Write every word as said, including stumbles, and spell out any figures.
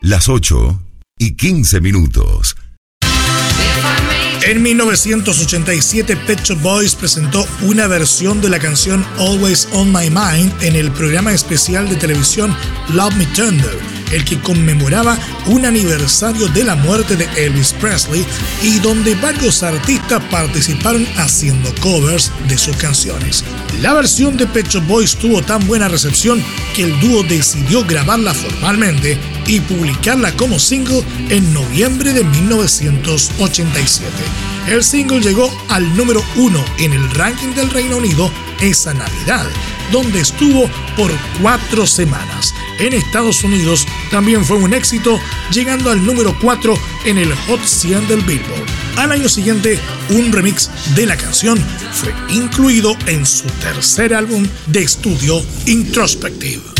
las ocho y quince minutos. En mil novecientos ochenta y siete, Pet Shop Boys presentó una versión de la canción Always on My Mind en el programa especial de televisión Love Me Tender, el que conmemoraba un aniversario de la muerte de Elvis Presley y donde varios artistas participaron haciendo covers de sus canciones. La versión de Pet Shop Boys tuvo tan buena recepción que el dúo decidió grabarla formalmente y publicarla como single en noviembre de mil novecientos ochenta y siete. El single llegó al número uno en el ranking del Reino Unido esa Navidad, donde estuvo por cuatro semanas. En Estados Unidos también fue un éxito, llegando al número cuatro en el Hot cien del Billboard. Al año siguiente, un remix de la canción fue incluido en su tercer álbum de estudio, Introspective.